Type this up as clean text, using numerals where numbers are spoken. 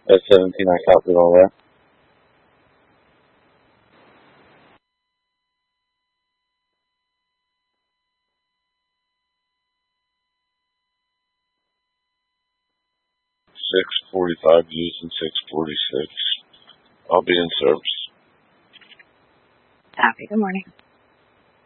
At 17, I copied all that. $6.45 used and $6.46. I'll be in service. Copy. Good morning.